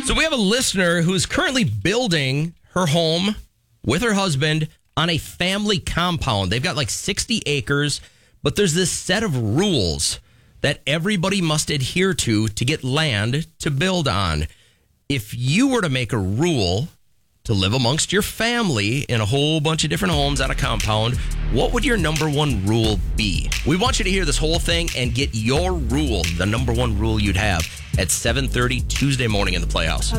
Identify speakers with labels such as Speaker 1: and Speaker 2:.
Speaker 1: So we have a listener who is currently building her home with her husband on a family compound. They've got like 60 acres, but there's this set of rules that everybody must adhere to get land to build on. If you were to make a rule to live amongst your family in a whole bunch of different homes on a compound, what would your number one rule be? We want you to hear this whole thing and get your rule, the number one rule you'd have, at 7:30 Tuesday morning in the Playhouse.